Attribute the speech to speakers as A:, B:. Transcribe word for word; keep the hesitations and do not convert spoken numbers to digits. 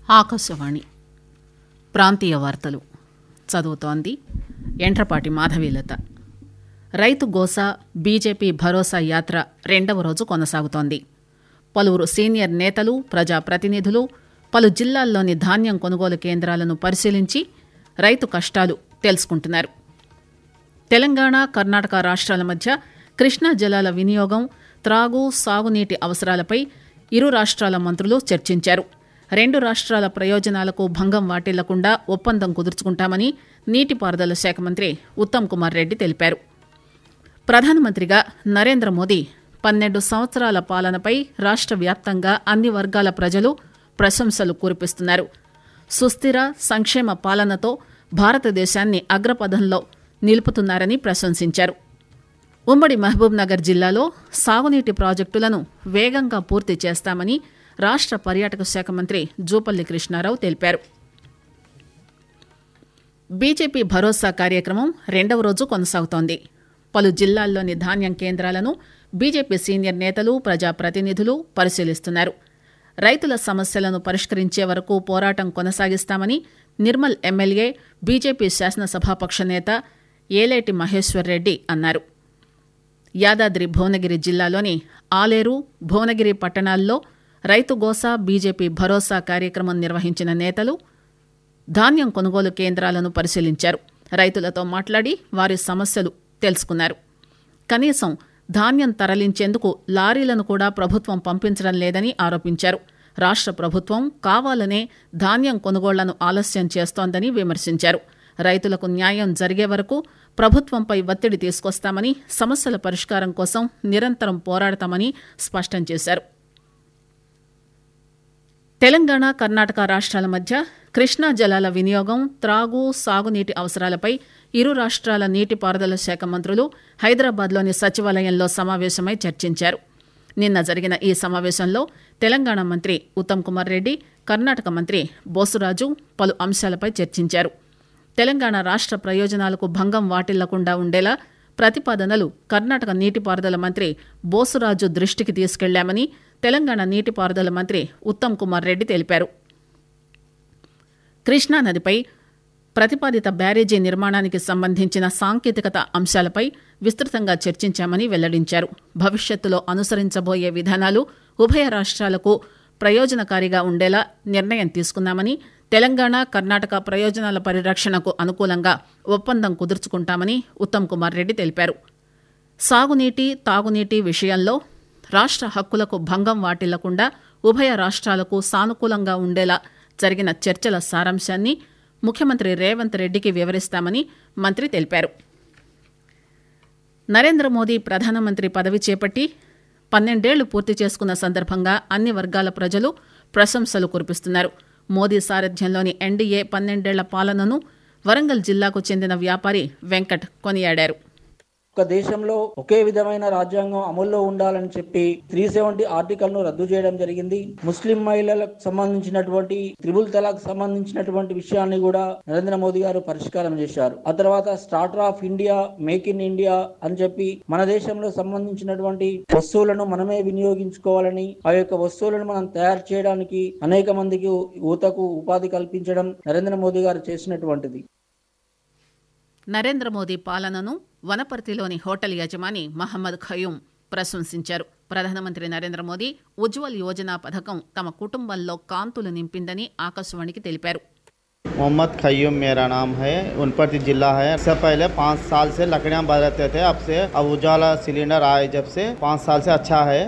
A: ఆకాశవాణి ప్రాంతీయ వార్తలు చదువుతోంది ఎంట్రపాటి మాధవీలత. రైతు గోసా బీజేపీ భరోసా యాత్ర రెండవ రోజు కొనసాగుతోంది. పలువురు సీనియర్ నేతలు, ప్రజాప్రతినిధులు పలు జిల్లాల్లోని ధాన్యం కొనుగోలు కేంద్రాలను పరిశీలించి రైతు కష్టాలు తెలుసుకుంటున్నారు. తెలంగాణ, కర్ణాటక రాష్ట్రాల మధ్య కృష్ణా జలాల వినియోగం, త్రాగు, సాగునీటి అవసరాలపై ఇరు రాష్ట్రాల మంత్రులు చర్చించారు. రెండు రాష్ట్రాల ప్రయోజనాలకు భంగం వాటిల్లకుండా ఒప్పందం కుదుర్చుకుంటామని నీటిపారుదల శాఖ మంత్రి ఉత్తమ్ కుమార్ రెడ్డి తెలిపారు. ప్రధానమంత్రిగా నరేంద్ర మోదీ పన్నెండు సంవత్సరాల పాలనపై రాష్ట్ర వ్యాప్తంగా అన్ని వర్గాల ప్రజలు ప్రశంసలు కురిపిస్తున్నారు. సుస్థిర, సంక్షేమ పాలనతో భారతదేశాన్ని అగ్రపథంలో నిలుపుతున్నారని ప్రశంసించారు. ఉమ్మడి మహబూబ్ నగర్ జిల్లాలో సాగునీటి ప్రాజెక్టులను వేగంగా పూర్తి చేస్తామని రాష్ట్ర పర్యాటక శాఖ మంత్రి జూపల్లి కృష్ణారావు తెలిపారు. బీజేపీ భరోసా కార్యక్రమం రెండవ రోజు కొనసాగుతోంది. పలు జిల్లాల్లోని ధాన్యం కేంద్రాలను బీజేపీ సీనియర్ నేతలు, ప్రజాప్రతినిధులు పరిశీలిస్తున్నారు. రైతుల సమస్యలను పరిష్కరించే వరకు పోరాటం కొనసాగిస్తామని నిర్మల్ ఎమ్మెల్యే, బీజేపీ శాసనసభాపక్ష నేత ఏలేటి మహేశ్వర్ రెడ్డి అన్నారు. యాదాద్రి భువనగిరి జిల్లాలోని ఆలేరు, భువనగిరి పట్టణాల్లో రైతు గోసా, బీజేపీ భరోసా కార్యక్రమం నిర్వహించిన నేతలు ధాన్యం కొనుగోలు కేంద్రాలను పరిశీలించారు. రైతులతో మాట్లాడి వారి సమస్యలు తెలుసుకున్నారు. కనీసం ధాన్యం తరలించేందుకు లారీలను కూడా ప్రభుత్వం పంపించడం లేదని ఆరోపించారు. రాష్ట్ర ప్రభుత్వం కావాలనే ధాన్యం కొనుగోళ్లను ఆలస్యం చేస్తోందని విమర్శించారు. రైతులకు న్యాయం జరిగే వరకు ప్రభుత్వంపై ఒత్తిడి తీసుకొస్తామని, సమస్యల పరిష్కారం కోసం నిరంతరం పోరాడతామని స్పష్టం చేశారు. తెలంగాణ, కర్ణాటక రాష్ట్రాల మధ్య కృష్ణా జలాల వినియోగం, త్రాగు, సాగునీటి అవసరాలపై ఇరు రాష్ట్రాల నీటిపారుదల శాఖ మంత్రులు హైదరాబాద్లోని సచివాలయంలో సమావేశమై చర్చించారు. నిన్న జరిగిన ఈ సమావేశంలో తెలంగాణ మంత్రి ఉత్తమ్ కుమార్ రెడ్డి, కర్ణాటక మంత్రి బోసురాజు పలు అంశాలపై చర్చించారు. తెలంగాణ రాష్ట్ర ప్రయోజనాలకు భంగం వాటిల్లకుండా ఉండేలా ప్రతిపాదనలు కర్ణాటక నీటిపారుదల మంత్రి బోసురాజు దృష్టికి తీసుకెళ్లామని తెలంగాణ నీటిపారుదల మంత్రి ఉత్తమ్ కుమార్ రెడ్డి తెలిపారు. కృష్ణానదిపై ప్రతిపాదిత బ్యారేజీ నిర్మాణానికి సంబంధించిన సాంకేతికత అంశాలపై విస్తృతంగా చర్చించామని వెల్లడించారు. భవిష్యత్తులో అనుసరించబోయే విధానాలు ఉభయ రాష్ట్రాలకు ప్రయోజనకారిగా ఉండేలా నిర్ణయం తీసుకున్నామని, తెలంగాణ, కర్ణాటక ప్రయోజనాల పరిరక్షణకు అనుకూలంగా ఒప్పందం కుదుర్చుకుంటామని ఉత్తమ్ కుమార్ రెడ్డి తెలిపారు. సాగునీటి, తాగునీటి విషయంలో రాష్ట్ర హక్కులకు భంగం వాటిల్లకుండా ఉభయ రాష్ట్రాలకు సానుకూలంగా ఉండేలా జరిగిన చర్చల సారాంశాన్ని ముఖ్యమంత్రి రేవంత్ రెడ్డికి వివరిస్తామని మంత్రి తెలిపారు. నరేంద్ర మోదీ ప్రధానమంత్రి పదవి చేపట్టి పన్నెండేళ్లు పూర్తి చేసుకున్న సందర్భంగా అన్ని వర్గాల ప్రజలు ప్రశంసలు కురిపిస్తున్నారు. మోదీ సారథ్యంలోని ఎన్డీఏ పన్నెండేళ్ల పాలనను వరంగల్ జిల్లాకు చెందిన వ్యాపారి వెంకట్ కొనియాడారు.
B: ఒక దేశంలో ఒకే విధమైన రాజ్యాంగం అమల్లో ఉండాలని చెప్పి త్రీ సెవెంటీ ఆర్టికల్ ను రద్దు చేయడం జరిగింది. ముస్లిం మహిళలకు సంబంధించినటువంటి త్రిబుల్ తలాక్ సంబంధించినటువంటి విషయాన్ని కూడా నరేంద్ర మోదీ గారు పరిష్కారం చేశారు. ఆ తర్వాత starter of India, make in India అని చెప్పి మన దేశంలో సంబంధించినటువంటి వస్తువులను మనమే వినియోగించుకోవాలని, ఆ యొక్క వస్తువులను మనం తయారు చేయడానికి అనేక మందికి యువతకు ఉపాధి కల్పించడం నరేంద్ర మోదీ గారు చేసినటువంటిది.
A: నరేంద్ర మోదీ పాలనను వనపర్తిలోని హోటల్ యజమాని మహమ్మద్ ఖయూం ప్రశంసించారు. ప్రధానమంత్రి నరేంద్ర మోదీ ఉజ్వల్ యోజన పథకం తమ కుటుంబంలో కాంతులు నింపిందని ఆకాశవాణికి తెలిపారు.
C: मोहम्मद खयूम मेरा नाम है, उनपति जिला है। इससे पहले पाँच साल से लकड़ियाँ बरतते थे, अब से अब उजाला सिलेंडर आए जब से पाँच साल से अच्छा है।